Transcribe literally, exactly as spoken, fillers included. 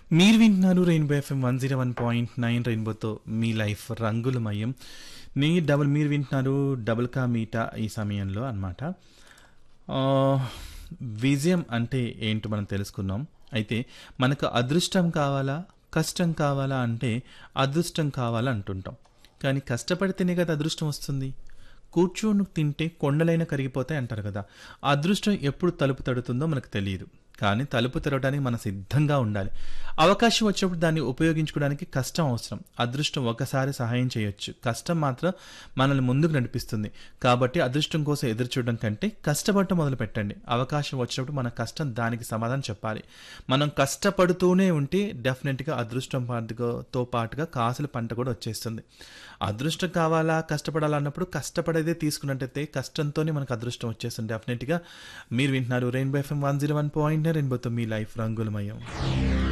మీరు వింటున్నారు rainbow FM one zero one point nine రెయిన్బోతో మీ లైఫ్ రంగులమయం. నీ డబుల్ మీరు వింటున్నారు డబుల్ కా మీటా ఈ సమయంలో అన్నమాట. ఆ, విజయం అంటే ఏంటో మనం తెలుసుకున్నాం. అయితే మనకు అదృష్టం కావాలా కష్టం కావాలా అంటే అదృష్టం కావాలా అంటుంటాం. కానీ కష్టపడితేనే కదా అదృష్టం వస్తుంది. కూర్చొని తింటే కొండలైన కరిగిపోతాయి అంటారు కదా. ఆ అదృష్టం ఎప్పుడు తలుపు తడుతుందో మనకు తెలియదు. కానీ తలుపు తెరవడానికి మనం సిద్ధంగా ఉండాలి. అవకాశం వచ్చినప్పుడు దాన్ని ఉపయోగించుకోవడానికి కష్టం అవసరం. అదృష్టం ఒకసారి సహాయం చేయొచ్చు, కష్టం మాత్రం మనల్ని ముందుకు నడిపిస్తుంది. కాబట్టి అదృష్టం కోసం ఎదురు చూడడం కంటే కష్టపడటం మొదలు పెట్టండి. అవకాశం వచ్చినప్పుడు మన కష్టం దానికి సమాధానం చెప్పాలి. మనం కష్టపడుతూనే ఉంటే డెఫినెట్గా అదృష్టం పాటుతో పాటుగా కాసుల పంట కూడా వచ్చేస్తుంది. అదృష్టం కావాలా కష్టపడాలా అన్నప్పుడు కష్టపడేదే తీసుకున్నట్టయితే కష్టంతోనే మనకు అదృష్టం వచ్చేస్తుంది డెఫినెట్గా. మీరు వింటున్నారు rainbow FM one zero one point రెయిన్బోతో మీ లైఫ్ రంగులమయం.